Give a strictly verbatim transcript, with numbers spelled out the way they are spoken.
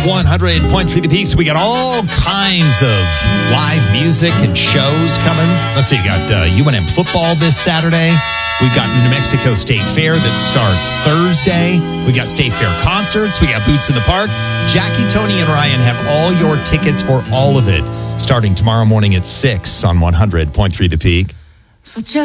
one hundred point three The Peak. So we got all kinds of live music and shows coming. Let's see, we got uh, U N M football this Saturday. We've got New Mexico State Fair that starts Thursday. We got State Fair concerts. We got Boots in the Park. Jackie, Tony, and Ryan have all your tickets for all of it starting tomorrow morning at six on one hundred point three The Peak. For just